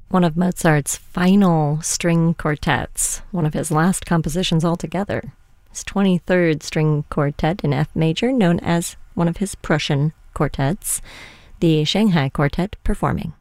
one of Mozart's final string quartets, one of his last compositions altogether. His 23rd string quartet in F major, known as one of his Prussian quartets, the Shanghai Quartet performing.